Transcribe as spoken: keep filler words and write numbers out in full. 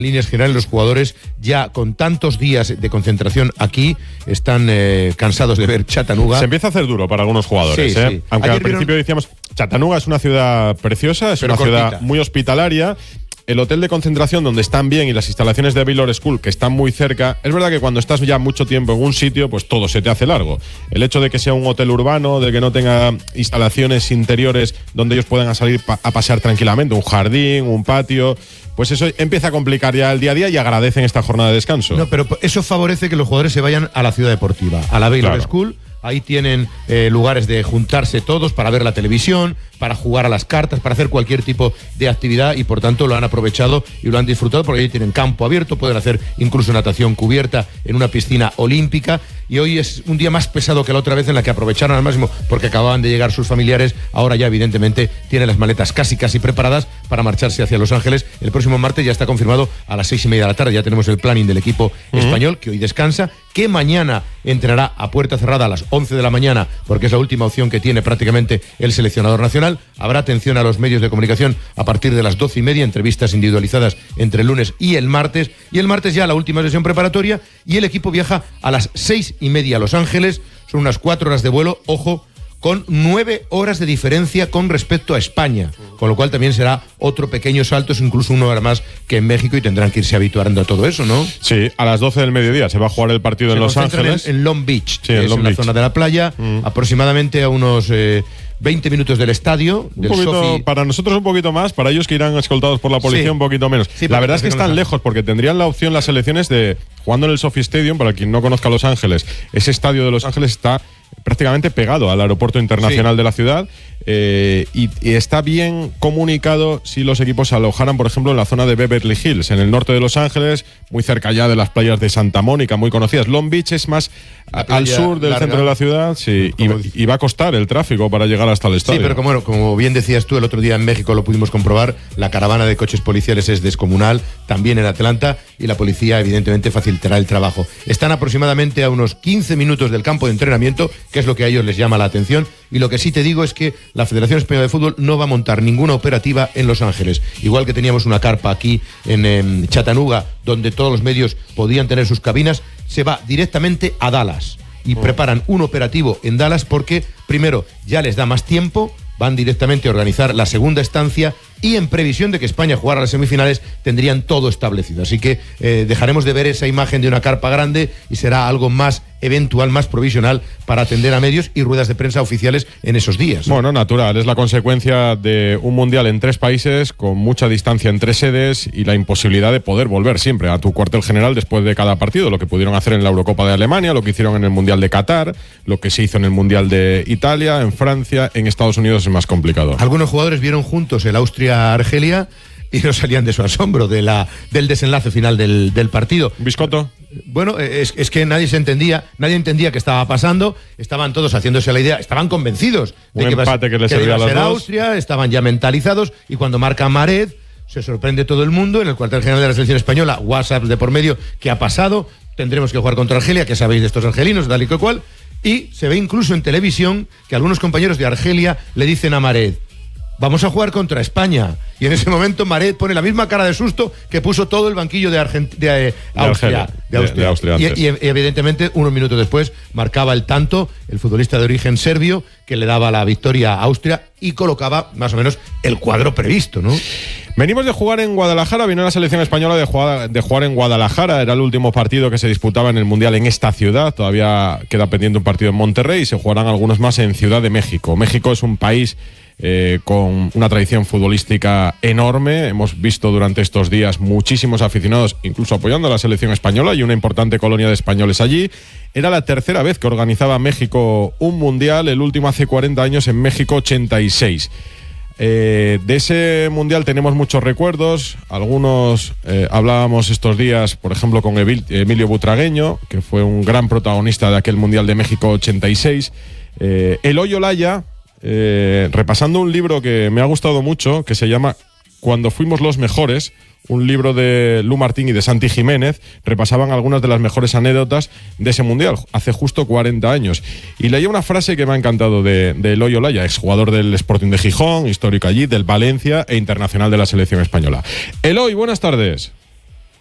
líneas generales, los jugadores ya con tantos días de concentración aquí están eh, cansados de ver Chattanooga. Se empieza a hacer duro para algunos jugadores, sí, ¿eh? sí. Aunque Ayer al principio vieron... decíamos, Chattanooga es una ciudad preciosa, es Pero una cortita. ciudad muy hospitalaria. El hotel de concentración donde están bien y las instalaciones de Baylor School que están muy cerca, es verdad que cuando estás ya mucho tiempo en un sitio, pues todo se te hace largo. El hecho de que sea un hotel urbano, de que no tenga instalaciones interiores donde ellos puedan salir pa- a pasear tranquilamente, un jardín, un patio, pues eso empieza a complicar ya el día a día y agradecen esta jornada de descanso. No, pero eso favorece que los jugadores se vayan a la ciudad deportiva, a la Baylor Claro. School. Ahí tienen eh, lugares de juntarse todos para ver la televisión, para jugar a las cartas, para hacer cualquier tipo de actividad y por tanto lo han aprovechado y lo han disfrutado porque ahí tienen campo abierto, pueden hacer incluso natación cubierta en una piscina olímpica y hoy es un día más pesado que la otra vez en la que aprovecharon al máximo porque acababan de llegar sus familiares. Ahora ya evidentemente tienen las maletas casi casi preparadas para marcharse hacia Los Ángeles. El próximo martes ya está confirmado a las seis y media de la tarde, ya tenemos el planning del equipo uh-huh. español que hoy descansa, que mañana entrenará a puerta cerrada a las once de la mañana, porque es la última opción que tiene prácticamente el seleccionador nacional. Habrá atención a los medios de comunicación a partir de las doce y media, entrevistas individualizadas entre el lunes y el martes, y el martes ya la última sesión preparatoria, y el equipo viaja a las seis y media a Los Ángeles. Son unas cuatro horas de vuelo, ojo, con nueve horas de diferencia con respecto a España, con lo cual también será otro pequeño salto, es incluso una hora más que en México y tendrán que irse habituando a todo eso, ¿no? Sí, a las doce del mediodía se va a jugar el partido se en Los Ángeles. En, en Long Beach, sí, que en es Long en Beach. la zona de la playa, mm. aproximadamente a unos eh, veinte minutos del estadio. Un del poquito, Sophie. para nosotros un poquito más, para ellos que irán escoltados por la policía sí. un poquito menos. Sí, la verdad es que están no lejos porque tendrían la opción las selecciones de, jugando en el Sophie Stadium, para quien no conozca Los Ángeles, ese estadio de Los Ángeles está prácticamente pegado al aeropuerto internacional sí. de la ciudad eh, y, y está bien comunicado si los equipos se alojaran, por ejemplo, en la zona de Beverly Hills, en el norte de Los Ángeles, muy cerca ya de las playas de Santa Mónica, muy conocidas. Long Beach es más a, al sur del larga. centro de la ciudad sí, y, y va a costar el tráfico para llegar hasta el estadio. Sí, pero como, bueno, como bien decías tú, el otro día en México lo pudimos comprobar, la caravana de coches policiales es descomunal, también en Atlanta, y la policía evidentemente facilitará el trabajo. Están aproximadamente a unos quince minutos del campo de entrenamiento, que es lo que a ellos les llama la atención, y lo que sí te digo es que la Federación Española de Fútbol no va a montar ninguna operativa en Los Ángeles. Igual que teníamos una carpa aquí en eh, Chattanooga, donde todos los medios podían tener sus cabinas, se va directamente a Dallas y oh. preparan un operativo en Dallas porque, primero, ya les da más tiempo, van directamente a organizar la segunda estancia y en previsión de que España jugara las semifinales tendrían todo establecido. Así que eh, dejaremos de ver esa imagen de una carpa grande y será algo más eventual, más provisional para atender a medios y ruedas de prensa oficiales en esos días, ¿no? Bueno, natural, es la consecuencia de un mundial en tres países con mucha distancia entre sedes y la imposibilidad de poder volver siempre a tu cuartel general después de cada partido, lo que pudieron hacer en la Eurocopa de Alemania, lo que hicieron en el Mundial de Qatar, lo que se hizo en el Mundial de Italia, en Francia, en Estados Unidos es más complicado. Algunos jugadores vieron juntos el Austria-Argelia y no salían de su asombro de la, del desenlace final del, del partido. ¿Biscotto? Bueno, es, es que nadie se entendía, nadie entendía qué estaba pasando, estaban todos haciéndose la idea, estaban convencidos Un de que, empate que, que les servía iba a ser a los dos. Austria, estaban ya mentalizados y cuando marca Mared se sorprende todo el mundo en el cuartel general de la selección española, WhatsApp de por medio, ¿qué ha pasado? Tendremos que jugar contra Argelia, que sabéis de estos argelinos, tal y cual, y se ve incluso en televisión que algunos compañeros de Argelia le dicen a Mared: vamos a jugar contra España. Y en ese momento Mared pone la misma cara de susto que puso todo el banquillo de, Argent de, eh, de Austria. De, Austria. De, de Austria y, y, y evidentemente, unos minutos después, marcaba el tanto el futbolista de origen serbio que le daba la victoria a Austria y colocaba más o menos el cuadro previsto, ¿no? Venimos de jugar en Guadalajara, vino la selección española de jugar, de jugar en Guadalajara, era el último partido que se disputaba en el Mundial en esta ciudad, todavía queda pendiente un partido en Monterrey y se jugarán algunos más en Ciudad de México. México es un país eh, con una tradición futbolística enorme, hemos visto durante estos días muchísimos aficionados, incluso apoyando a la selección española y una importante colonia de españoles allí. Era la tercera vez que organizaba México un Mundial, el último hace cuarenta años en México ochenta y seis. Eh, de ese mundial tenemos muchos recuerdos, algunos eh, hablábamos estos días, por ejemplo, con Emilio Butragueño, que fue un gran protagonista de aquel Mundial de México ochenta y seis. Eh, Eloy Olaya, eh, repasando un libro que me ha gustado mucho, que se llama Cuando fuimos los mejores, un libro de Lu Martín y de Santi Jiménez, repasaban algunas de las mejores anécdotas de ese mundial, hace justo cuarenta años. Y leía una frase que me ha encantado de, de Eloy Olaya, exjugador del Sporting de Gijón, histórico allí, del Valencia e internacional de la selección española. Eloy, buenas tardes.